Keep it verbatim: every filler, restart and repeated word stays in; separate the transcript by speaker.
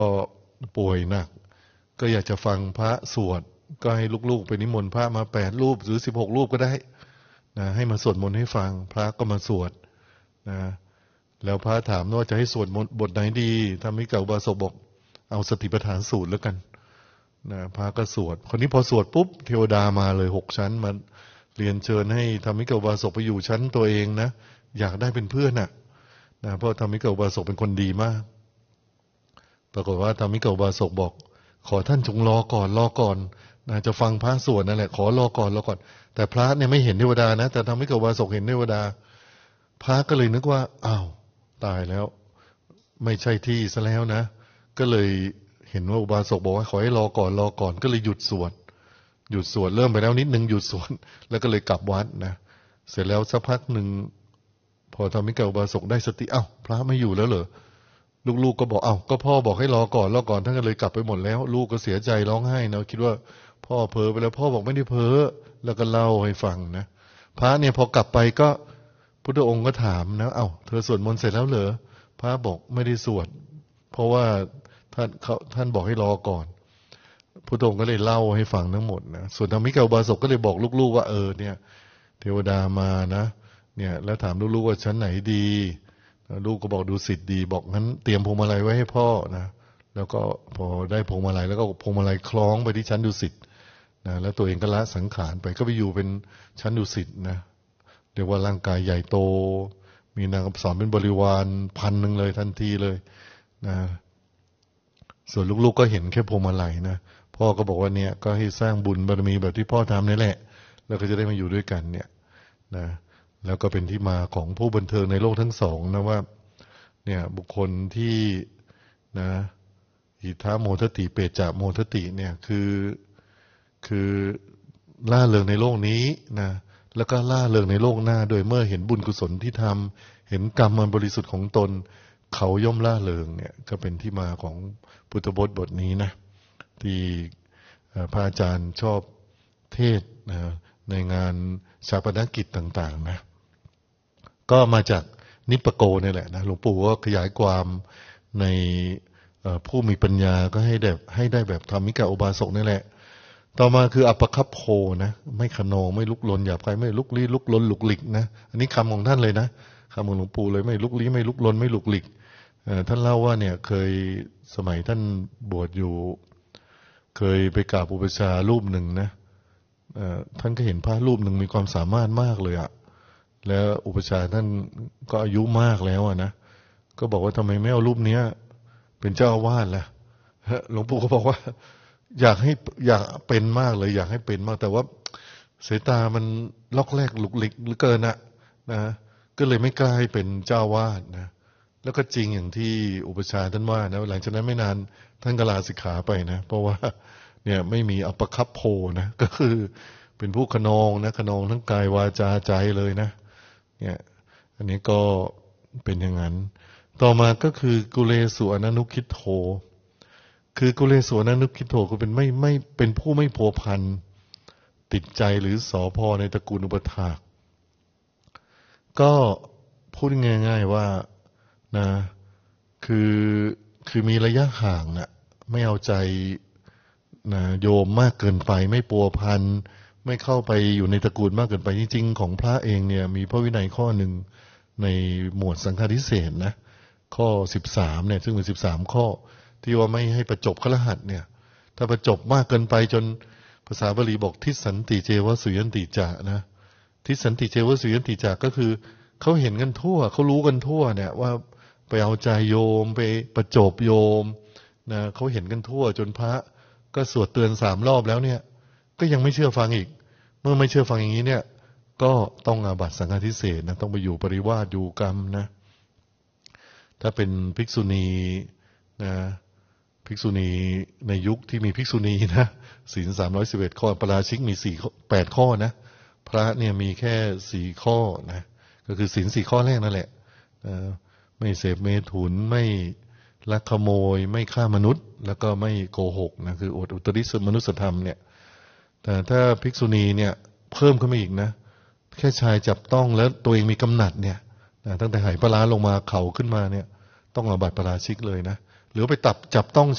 Speaker 1: ก็ป่วยหนักก็อยากจะฟังพระสวดก็ให้ลูกๆไปนิมนต์พระมาแปดรูปหรือสิบหกรูปก็ได้นะให้มาสวดมนต์ให้ฟังพระก็มาสวดนะแล้วพระถามว่าจะให้สวดมนต์บทไหนดีธรรมิกาอุบาสกบอกเอาสติปัฏฐานสูตรแล้วกันนะพระก็สวดคนนี้พอสวดปุ๊บเทวดามาเลยหกชั้นมาเรียนเชิญให้ธรรมิกาอุบาสกไปอยู่ชั้นตัวเองนะอยากได้เป็นเพื่อนน่ะนะเพราะธรรมิกาอุบาสกเป็นคนดีมากปรากฏว่าธรรมิกาอุบาสกบอกขอท่านจงรอก่อนรอก่อนนะจะฟังพระสวดนั่นแหละขอรอก่อนรอก่อนแต่พระเนี่ยไม่เห็นเทวดานะแต่ธรรมิกาอุบาสกเห็นเทวดาพระก็เลยนึกว่าอ้าวตายแล้วไม่ใช่ที่ซะแล้วนะก็เลยเห็นว่าอุบาสกบอกว่าขอให้รอก่อนรอก่อนก็เลยหยุดสวดหยุดสวดเริ่มไปแล้วนิดนึงหยุดสวดแล้วก็เลยกลับวัดนะเสร็จแล้วสักพักหนึ่งพอธรรมิกาอุบาสกได้สติอ้าวพระไม่อยู่แล้วเหรอลูกๆก็บอกอ้าวก็พ่อบอกให้รอก่อนรอก่อนท่านก็เลยกลับไปหมดแล้วลูกก็เสียใจร้องไห้นะคิดว่าพ่อเพ้อไปแล้วพ่อบอกไม่ได้เพ้อแล้วก็เล่าให้ฟังนะพระเนี่ยพอกลับไปก็พุทธองค์ก็ถามนะเอ้าเธอสวดมนต์เสร็จแล้วเหรอพระบอกไม่ได้สวดเพราะว่าท่านเขาท่านบอกให้รอก่อนพุทธองค์ก็เลยเล่าให้ฟังทั้งหมดนะส่วนธรรมิกาอุบาสกก็เลยบอกลูกๆว่าเออเนี่ยเทวดามานะเนี่ยแล้วถามลูกๆว่าชั้นไหนดีลูกก็บอกดูสิทธิ์ดีบอกงั้นเตรียมพวงมาลัยไว้ให้พ่อนะแล้วก็พอได้พวงมาลัยแล้วก็พวงมาลัยคล้องไปที่ชั้นดุสิตนะแล้วตัวเองก็ละสังขารไปก็ไปอยู่เป็นชั้นดุสิตนะเรียกว่าร่างกายใหญ่โตมีนางอัปสรเป็นบริวารพันหนึ่งเลยทันทีเลยนะส่วนลูกๆก็เห็นแค่พวงมาลัยนะพ่อก็บอกว่าเนี่ยก็ให้สร้างบุญบารมีแบบที่พ่อทำนี่แหละแล้วก็จะได้มาอยู่ด้วยกันเนี่ยนะแล้วก็เป็นที่มาของผู้บันเทิงในโลกทั้งสองนะว่าเนี่ยบุคคลที่นะอิทธาโมทติเปจาโมทติเนี่ยคือคือล่าเริงในโลกนี้นะแล้วก็ล่าเริงในโลกหน้าโดยเมื่อเห็นบุญกุศลที่ทำเห็นกรรมมันบริสุทธิ์ของตนเขาย่อมล่าเริงเนี่ยก็เป็นที่มาของพุทธบทบทนี้นะที่พระอาจารย์ชอบเทศนะในงานชาปนกิจต่างๆนะก็มาจากนิปโกนี่แหละนะหลวงปู่ก็ขยายความในผู้มีปัญญาก็ให้ได้ให้ได้แบบธรรมิกาอุบาสกนี่แหละต่อมาคืออัปปคัพโพนะไม่ขนองไม่ลุกลนหยาบคายไม่ลุกลี้ลุกลนลุกหลิกนะอันนี้คำของท่านเลยนะคำของหลวงปู่เลยไม่ลุกลี้ไม่ลุกลนไม่ลุกหลิกท่านเล่าว่าเนี่ยเคยสมัยท่านบวชอยู่เคยไปกราบอุปชารูปหนึ่งนะท่านก็เห็นพระรูปหนึ่งมีความสามารถมากเลยอะแล้วอุปชาท่านก็อายุมากแล้วอะนะก็บอกว่าทำไมไม่เอารูปเนี้ยเป็นเจ้าอาวาสล่ะหลวงปู่ก็บอกว่าอยากให้อยากเป็นมากเลยอยากให้เป็นมากแต่ว่าสายตามันล็อกแรกลุกลิกเหลือเกินอะนะก็เลยไม่กล้าให้เป็นเจ้าอาวาสนะแล้วก็จริงอย่างที่อุปชาท่านว่านะหลังจากนั้นไม่นานท่านก็ลาสิกขาไปนะเพราะว่าเนี่ยไม่มีอัปปคัพโพนะก็คือเป็นผู้ขนองนะขนองทั้งกายวาจาใจเลยนะเนี่ยอันนี้ก็เป็นอย่างนั้นต่อมาก็คือกุเลสุอนันุคิโธคือกุเลสุอนันุคิโธก็เป็นไม่ไม่เป็นผู้ไม่ผัวพันติดใจหรือสอพอในตระกูลอุปถากก็พูดง่ายๆว่านะคือคือมีระยะห่างนะไม่เอาใจนะโยมมากเกินไปไม่ปัวพันไม่เข้าไปอยู่ในตระกูลมากเกินไปจริงๆของพระเองเนี่ยมีพระวินัยข้อหนึ่งในหมวดสังฆาทิเศษนะข้อสิบสามเนี่ยซึ่งเป็นสิบสามข้อที่ว่าไม่ให้ประจบคฤหัสถ์เนี่ยถ้าประจบมากเกินไปจนภาษาบาลีบอกทิสันติเจวสุยันติจะนะทิสันติเจวสุยันติจะก็คือเขาเห็นกันทั่วเขารู้กันทั่วเนี่ยว่าไปเอาใจโยมไปประจบโยมนะเขาเห็นกันทั่วจนพระก็สวดเตือนสามรอบแล้วเนี่ยก็ยังไม่เชื่อฟังอีกเมื่อไม่เชื่อฟังอย่างนี้เนี่ยก็ต้องอาบัติสังฆาทิเศษนะต้องไปอยู่ปริวาสอยู่กรรมนะถ้าเป็นภิกษุณีนะภิกษุณีในยุคที่มีภิกษุณีนะศีลสามร้อยสิบเอ็ดข้อปราชิกมีสี่แปดข้อนะพระเนี่ยมีแค่สี่ข้อนะก็คือศีลสี่ข้อแรกนั่นแหละไม่เสพเมถุนไม่ลักขโมยไม่ฆ่ามนุษย์แล้วก็ไม่โกหกนะคืออดอุตริมนุสธรรมเนี่ยแต่ถ้าภิกษุณีเนี่ยเพิ่มขึ้นมาอีกนะแค่ชายจับต้องแล้วตัวเองมีกำหนัดเนี่ยตั้งแต่ไหปลาลงมาเข่าขึ้นมาเนี่ยต้องอาบัติปราชิกเลยนะหรือไปตับจับต้อง